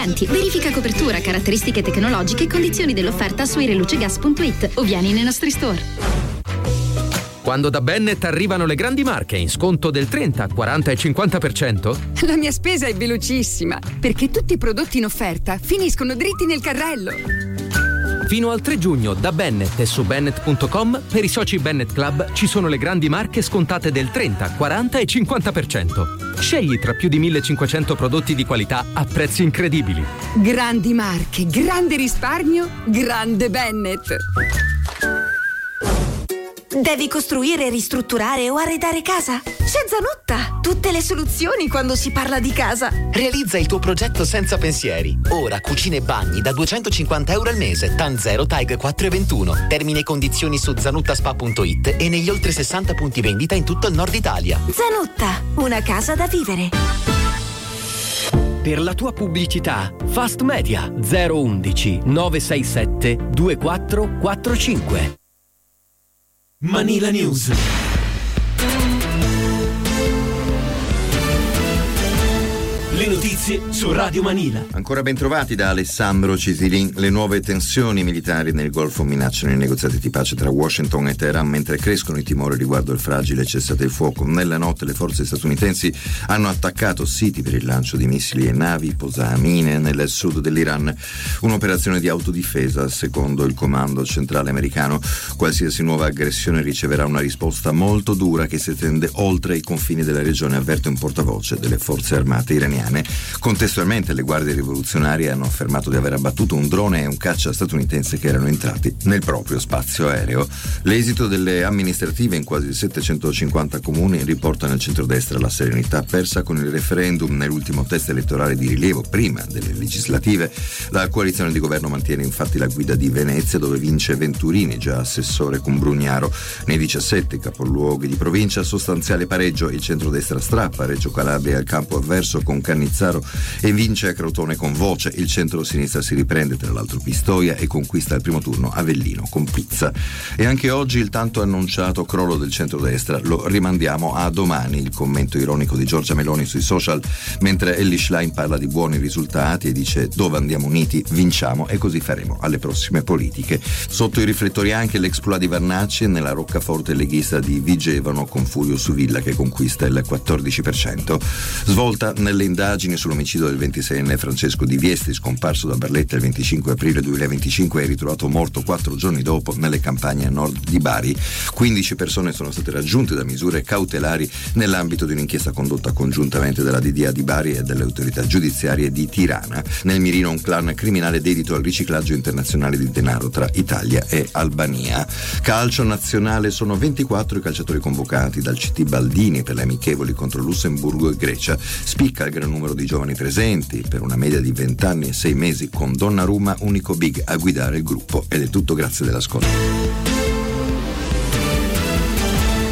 clienti. Verifica copertura, caratteristiche tecnologiche e condizioni dell'offerta su irelucegas.it o vieni nei nostri store. Quando da Bennett arrivano le grandi marche in sconto del 30, 40 e 50%? La mia spesa è velocissima, perché tutti i prodotti in offerta finiscono dritti nel carrello. Fino al 3 giugno da Bennett e su Bennett.com per i soci Bennett Club ci sono le grandi marche scontate del 30, 40 e 50%. Scegli tra più di 1500 prodotti di qualità a prezzi incredibili. Grandi marche, grande risparmio, grande Bennett. Devi costruire, ristrutturare o arredare casa? C'è Zanutta! Tutte le soluzioni quando si parla di casa. Realizza il tuo progetto senza pensieri. Ora cucine e bagni da €250 al mese, TAN 0 TAG 4,21. Termini e condizioni su zanuttaspa.it e negli oltre 60 punti vendita in tutto il nord Italia. Zanutta, una casa da vivere. Per la tua pubblicità, Fast Media 011 967 2445. Manila News. Le notizie su Radio Manila. Ancora ben trovati da Alessandro Cisilin. Le nuove tensioni militari nel Golfo minacciano i negoziati di pace tra Washington e Teheran, mentre crescono i timori riguardo il fragile cessate il fuoco. Nella notte le forze statunitensi hanno attaccato siti per il lancio di missili e navi posamine nel sud dell'Iran. Un'operazione di autodifesa, secondo il comando centrale americano. Qualsiasi nuova aggressione riceverà una risposta molto dura che si estende oltre i confini della regione, avverte un portavoce delle forze armate iraniane. Contestualmente le guardie rivoluzionarie hanno affermato di aver abbattuto un drone e un caccia statunitense che erano entrati nel proprio spazio aereo. L'esito delle amministrative in quasi 750 comuni riporta nel centrodestra la serenità persa con il referendum nell'ultimo test elettorale di rilievo prima delle legislative. La coalizione di governo mantiene infatti la guida di Venezia, dove vince Venturini, già assessore con Brugnaro. Nei 17 capoluoghi di provincia sostanziale pareggio, il centrodestra strappa Reggio Calabria al campo avverso con Cannizzaro e vince a Crotone con Voce. Il centro-sinistra si riprende, tra l'altro Pistoia, e conquista al primo turno Avellino con Pizza. E anche oggi il tanto annunciato crollo del centrodestra lo rimandiamo a domani. Il commento ironico di Giorgia Meloni sui social, mentre Elly Schlein parla di buoni risultati e dice: dove andiamo uniti vinciamo, e così faremo alle prossime politiche. Sotto i riflettori anche l'exploit di Vannacci nella roccaforte leghista di Vigevano con Furio Suvilla, che conquista il 14%. Svolta nelle indagini sull'omicidio del 26enne Francesco Di Viesti, scomparso da Barletta il 25 aprile 2025 e ritrovato morto 4 giorni dopo nelle campagne a nord di Bari. 15 persone sono state raggiunte da misure cautelari nell'ambito di un'inchiesta condotta congiuntamente dalla DDA di Bari e dalle autorità giudiziarie di Tirana. Nel mirino un clan criminale dedito al riciclaggio internazionale di denaro tra Italia e Albania. Calcio nazionale, sono 24 i calciatori convocati dal CT Baldini per le amichevoli contro Lussemburgo e Grecia. Spicca il gran numero di giovani presenti, per una media di 20 anni e 6 mesi, con Donnarumma unico big a guidare il gruppo. Ed è tutto, grazie dell'ascolto.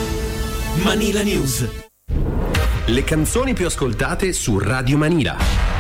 Manila News. Le canzoni più ascoltate su Radio Manila.